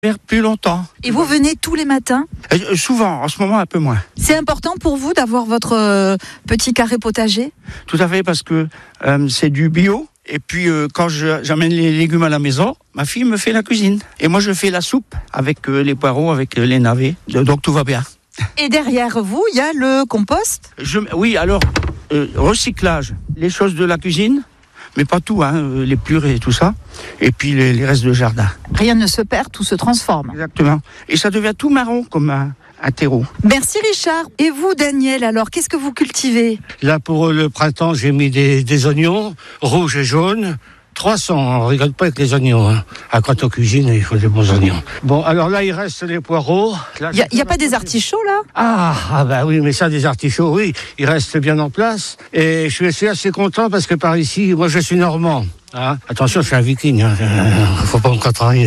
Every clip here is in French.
Faire plus longtemps. Et vous venez tous les matins ? Souvent, en ce moment un peu moins. C'est important pour vous d'avoir votre petit carré potager ? Tout à fait, parce que c'est du bio. Et puis quand j'amène les légumes à la maison, ma fille me fait la cuisine. Et moi je fais la soupe avec les poireaux, avec les navets. Donc tout va bien. Et derrière vous, il y a le compost ? Oui, alors, recyclage. Les choses de la cuisine, mais pas tout, les purées et tout ça. Et puis les restes de jardin. Rien ne se perd, tout se transforme. Exactement. Et ça devient tout marron comme un terreau. Merci Richard. Et vous Daniel, alors qu'est-ce que vous cultivez ? Là pour le printemps, j'ai mis des oignons rouges et jaunes. 300, on rigole pas avec les oignons. Quand on cuisine, il faut des bons oignons. Bon, alors là, il reste les poireaux. Il n'y a pas des artichauts là ? Ah bah oui, mais ça, des artichauts, oui, ils restent bien en place. Et je suis assez content parce que par ici, moi je suis normand. Attention, je suis un viking, faut pas me contrarier.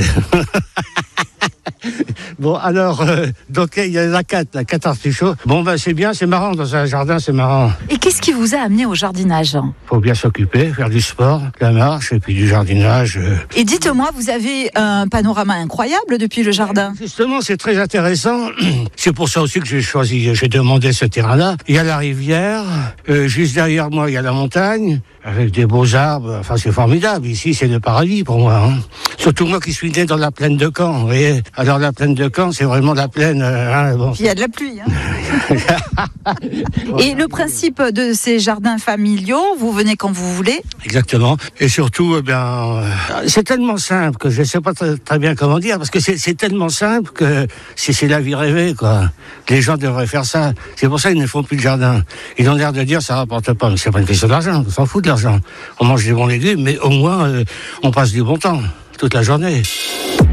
Bon, alors, donc il y a la 4 artichauts. Bon, c'est bien, c'est marrant, dans un jardin, c'est marrant. Et qu'est-ce qui vous a amené au jardinage ? Faut bien s'occuper, faire du sport, de la marche, et puis du jardinage. Et dites-moi, vous avez un panorama incroyable depuis le jardin ? Justement, c'est très intéressant. C'est pour ça aussi que j'ai demandé ce terrain-là. Il y a la rivière, juste derrière moi, il y a la montagne, avec des beaux arbres. Enfin, c'est formidable. Ici, c'est le paradis pour moi. Surtout moi qui suis né dans la plaine de Caen, vous voyez. Alors, la plaine de Caen, c'est vraiment la plaine... bon. Il y a de la pluie. Et le principe de ces jardins familiaux, vous venez quand vous voulez ? Exactement. Et surtout, c'est tellement simple que je ne sais pas très bien comment dire, parce que c'est tellement simple que c'est la vie rêvée, quoi. Les gens devraient faire ça. C'est pour ça qu'ils ne font plus de jardin. Ils ont l'air de dire ça rapporte pas, mais c'est pas une question d'argent. On s'en fout de l'argent. On mange des bons légumes, mais au moins, on passe du bon temps toute la journée.